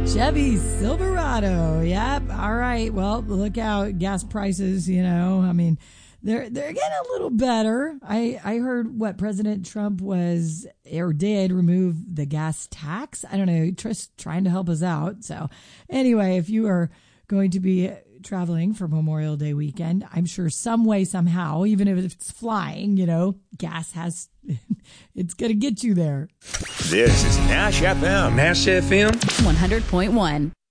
Chevy Silverado. Yep. All right. Well, look out. Gas prices, I mean, they're getting a little better. I heard what President Trump was or did remove the gas tax. I don't know. Just trying to help us out. So anyway, if you are going to be traveling for Memorial Day weekend, I'm sure some way, somehow, even if it's flying, gas has, it's going to get you there. This is Nash FM. Nash FM 100.1.